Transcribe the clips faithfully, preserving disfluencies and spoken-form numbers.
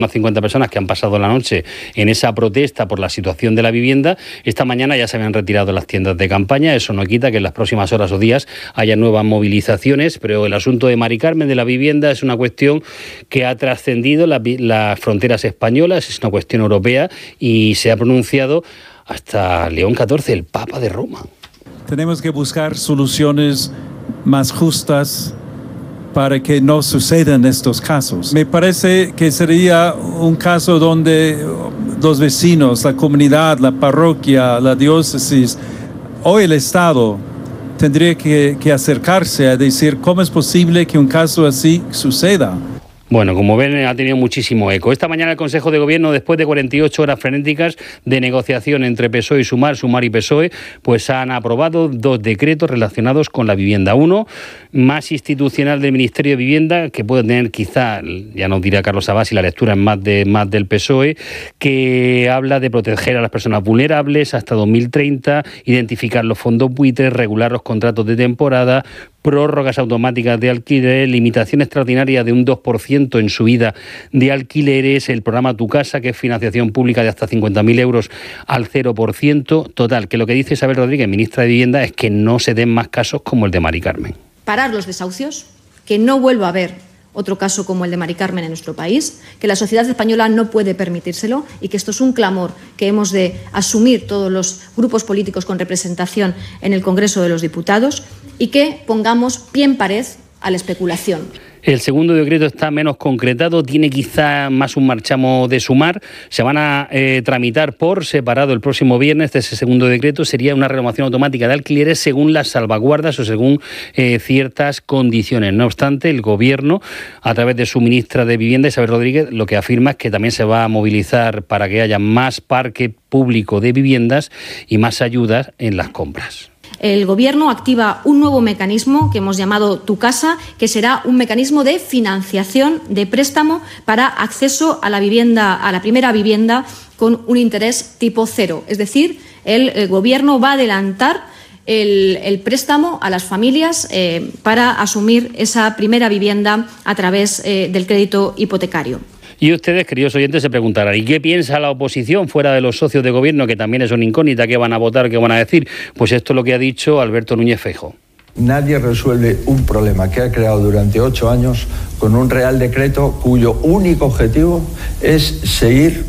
Unas cincuenta personas que han pasado la noche en esa protesta por la situación de la vivienda. Esta mañana ya se habían retirado las tiendas de campaña. Eso no quita que en las próximas horas o días haya nuevas movilizaciones, pero el asunto de Mari Carmen de la vivienda es una cuestión que ha trascendido las, las fronteras españolas, es una cuestión europea y se ha pronunciado hasta León catorce, el Papa de Roma. Tenemos que buscar soluciones más justas para que no sucedan estos casos. Me parece que sería un caso donde los vecinos, la comunidad, la parroquia, la diócesis o el Estado tendría que, que acercarse a decir cómo es posible que un caso así suceda. Bueno, como ven, ha tenido muchísimo eco. Esta mañana el Consejo de Gobierno, después de cuarenta y ocho horas frenéticas de negociación entre P S O E y Sumar, Sumar y P S O E, pues han aprobado dos decretos relacionados con la vivienda. Uno, más institucional del Ministerio de Vivienda, que puede tener quizá, ya nos dirá Carlos Abad si la lectura es más, de, más del P S O E, que habla de proteger a las personas vulnerables hasta dos mil treinta, identificar los fondos buitres, regular los contratos de temporada, prórrogas automáticas de alquiler, limitación extraordinaria de un dos por ciento en subida de alquileres, el programa Tu Casa, que es financiación pública de hasta cincuenta mil euros al cero por ciento. Total, que lo que dice Isabel Rodríguez, ministra de Vivienda, es que no se den más casos como el de Mari Carmen. Parar los desahucios, que no vuelva a haber otro caso como el de Mari Carmen en nuestro país, que la sociedad española no puede permitírselo y que esto es un clamor que hemos de asumir todos los grupos políticos con representación en el Congreso de los Diputados y que pongamos pie en pared a la especulación. El segundo decreto está menos concretado, tiene quizá más un marchamo de Sumar. Se van a eh, tramitar por separado el próximo viernes. Ese segundo decreto sería una renovación automática de alquileres según las salvaguardas o según eh, ciertas condiciones. No obstante, el Gobierno, a través de su ministra de Vivienda, Isabel Rodríguez, lo que afirma es que también se va a movilizar para que haya más parque público de viviendas y más ayudas en las compras. El Gobierno activa un nuevo mecanismo que hemos llamado Tu Casa, que será un mecanismo de financiación, de préstamo para acceso a la vivienda, a la primera vivienda con un interés tipo cero. Es decir, el, el Gobierno va a adelantar el, el préstamo a las familias eh, para asumir esa primera vivienda a través eh, del crédito hipotecario. Y ustedes, queridos oyentes, se preguntarán, ¿y qué piensa la oposición fuera de los socios de gobierno, que también es una incógnita, qué van a votar, qué van a decir? Pues esto es lo que ha dicho Alberto Núñez Feijóo. Nadie resuelve un problema que ha creado durante ocho años con un Real Decreto cuyo único objetivo es seguir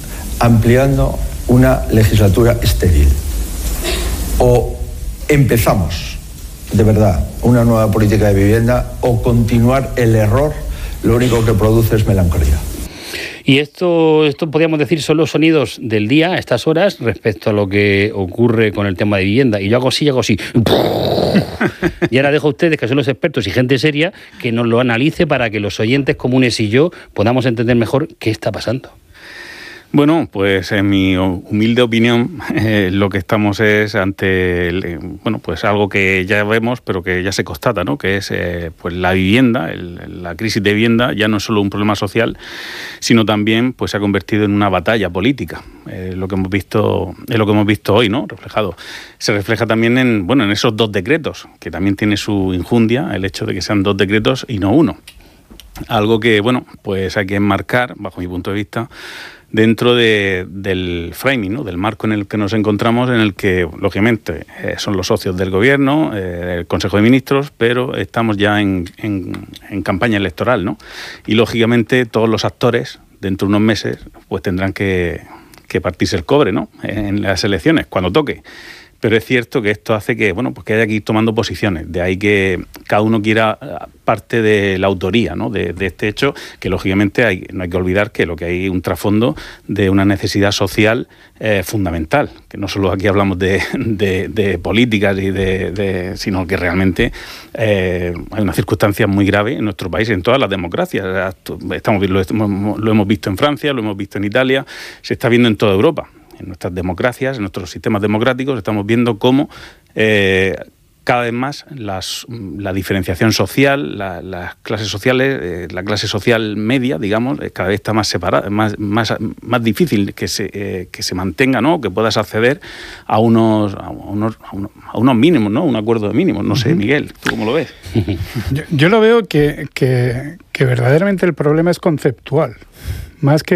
ampliando una legislatura estéril. O empezamos, de verdad, una nueva política de vivienda o continuar el error, lo único que produce es melancolía. Y esto, esto podríamos decir, son los sonidos del día a estas horas respecto a lo que ocurre con el tema de vivienda. Y yo hago así, yo hago así. Y ahora dejo a ustedes, que son los expertos y gente seria, que nos lo analice para que los oyentes comunes y yo podamos entender mejor qué está pasando. Bueno, pues en mi humilde opinión, eh, lo que estamos es ante el, bueno, pues algo que ya vemos, pero que ya se constata, ¿no? Que es eh, pues la vivienda, el, la crisis de vivienda ya no es solo un problema social, sino también pues se ha convertido en una batalla política. Eh, lo que hemos visto es lo que hemos visto hoy, ¿no? Reflejado. Se refleja también en, bueno, en esos dos decretos, que también tiene su injundia el hecho de que sean dos decretos y no uno. Algo que, bueno, pues hay que enmarcar, bajo mi punto de vista, dentro de, del framing, ¿no? Del marco en el que nos encontramos, en el que, lógicamente, eh, son los socios del Gobierno, eh, el Consejo de Ministros, pero estamos ya en, en, en campaña electoral, ¿no? Y, lógicamente, todos los actores, dentro de unos meses, pues tendrán que, que partirse el cobre, ¿no? En las elecciones, cuando toque. Pero es cierto que esto hace que, bueno, pues que haya que ir tomando posiciones. De ahí que cada uno quiera parte de la autoría, ¿no? de, de este hecho, que lógicamente hay, no hay que olvidar que lo que hay un trasfondo de una necesidad social eh, fundamental, que no solo aquí hablamos de, de, de políticas, y de, de, sino que realmente eh, hay una circunstancia muy grave en nuestro país, en todas las democracias. Estamos, lo, lo hemos visto en Francia, lo hemos visto en Italia, se está viendo en toda Europa. En nuestras democracias, en nuestros sistemas democráticos, estamos viendo cómo eh, cada vez más las, la diferenciación social, la, las clases sociales, eh, la clase social media, digamos, eh, cada vez está más separada, más, más, más difícil que se, eh, que se mantenga, ¿no? Que puedas acceder a unos, a unos, a unos, a unos mínimos, ¿no? Un acuerdo de mínimos. No sé, Miguel, ¿tú cómo lo ves? Yo, yo lo veo que, que, que verdaderamente el problema es conceptual, más que